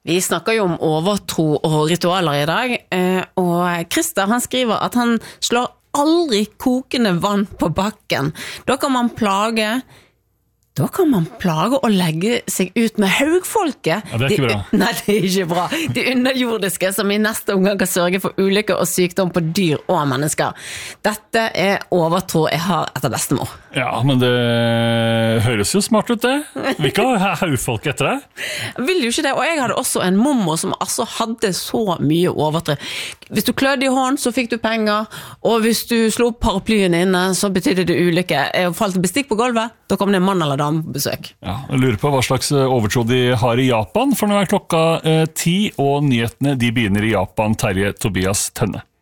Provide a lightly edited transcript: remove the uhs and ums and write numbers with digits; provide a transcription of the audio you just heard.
Vi snakker jo om overtro og ritualer I dag, og Christer han skriver at han slår aldri kokende vann på bakken. Da kan man plage og legge seg ut med haugfolket. Ja, det ikke bra. Nei, det ikke bra. De underjordiske som I neste omgang kan sørge for ulykker og sykdom på dyr og mennesker. Dette overtro jeg har etter bestemor. Ja, men det høres jo smart ut det. Vi kan ha haugfolk etter det. Jeg vil jo ikke det, og jeg hadde også en mormor som altså hadde så mye overtro. Hvis du klødde I hånd, så fikk du penger, og hvis du slo opp paraplyen inne, så betydde det ulykke. Jeg falt bestikk på gulvet, da kom det en mann eller dame på besøk. Ja, jeg lurer på hva slags overtro de har I Japan, for nå klokka 10, og nyhetene de begynner I Japan. Terje Tobias Tønne.